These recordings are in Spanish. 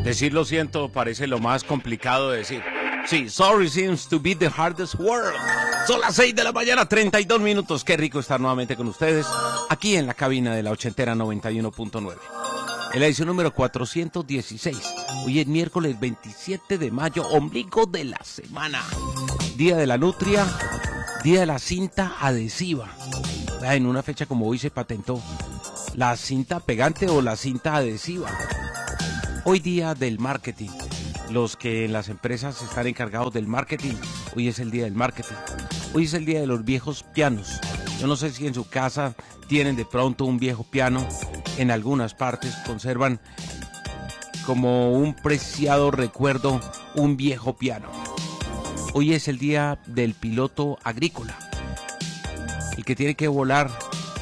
Decir lo siento parece lo más complicado de decir. Sí, sorry seems to be the hardest word. Son las 6 de la mañana, 32 minutos. Qué rico estar nuevamente con ustedes aquí en la cabina de la ochentera 91.9. En la edición número 416. Hoy es miércoles 27 de mayo, ombligo de la semana. Día de la nutria, día de la cinta adhesiva. En una fecha como hoy se patentó la cinta pegante o la cinta adhesiva. Hoy día del marketing. Los que en las empresas están encargados del marketing, hoy es el día del marketing. Hoy es el día de los viejos pianos. Yo no sé si en su casa tienen de pronto un viejo piano. En algunas partes conservan como un preciado recuerdo un viejo piano. Hoy es el día del piloto agrícola. El que tiene que volar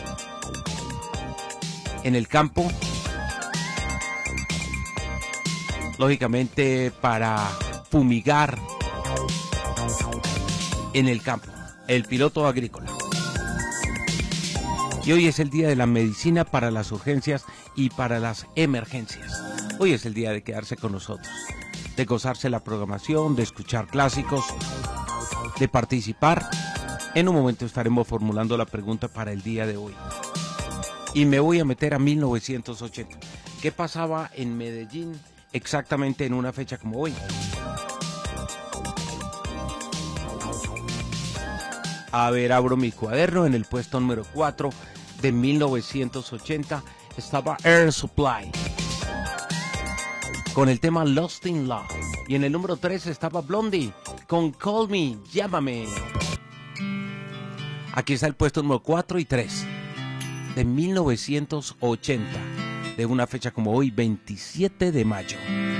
en el campo, lógicamente para fumigar en el campo, el piloto agrícola. Y hoy es el día de la medicina para las urgencias y para las emergencias. Hoy es el día de quedarse con nosotros, de gozarse la programación, de escuchar clásicos, de participar. En un momento estaremos formulando la pregunta para el día de hoy. Y me voy a meter a 1980. ¿Qué pasaba en Medellín exactamente en una fecha como hoy? A ver, abro mi cuaderno. En el puesto número 4 de 1980 estaba Air Supply con el tema Lost in Love. Y en el número 3 estaba Blondie con Call Me, Llámame. Aquí está el puesto número 4 y 3 de 1980, de una fecha como hoy, 27 de mayo.